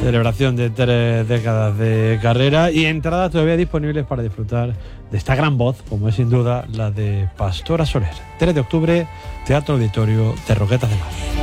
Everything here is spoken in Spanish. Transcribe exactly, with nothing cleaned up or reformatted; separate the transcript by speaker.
Speaker 1: Celebración de tres décadas de carrera y entradas todavía disponibles para disfrutar de esta gran voz, como es sin duda la de Pastora Soler. tres de octubre, Teatro Auditorio de Roquetas de Mar.